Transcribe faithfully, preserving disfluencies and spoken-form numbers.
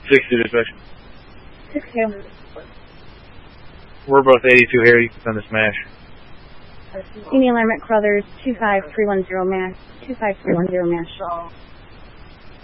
six two dispatch. six two. We're both eighty-two here. You can send the smash. Union Alarm at Crothers, two five three one zero mash. two five three one zero mash.